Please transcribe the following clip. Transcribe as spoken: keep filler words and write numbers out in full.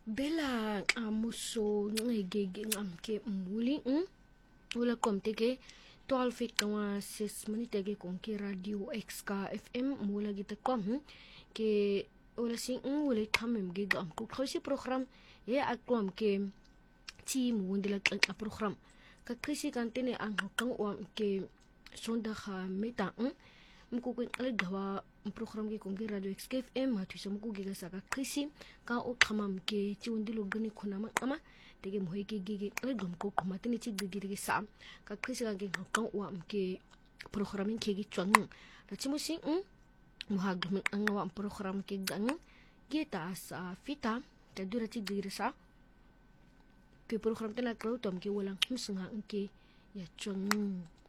Bela amuso ngegege ngamke muli mm wala komteke twelve kawa sis manitege konki radio X K F M mula kita kom ke wala sing wala kamem gega am ko khosi program ya akwam ke ti mu wondela ka program ka krisi kantene ang kang wa ke sonda kha meta mko ko ala gawa program ke kongi radio X K F M hatu sa mko giga saka krisi ka o khamam ke ti wondelo gani khona ma ama tege mo hege gege ala gam ko kuma tini ti gege gege sa ka krisi ka ge kan wa ke program ke gi chwang la ti mo sing mo ha gam ang wa program ke gang geta sa fita ta dura ti gege sa ke program tana kraw tom ke walang himsunga ke ya chwang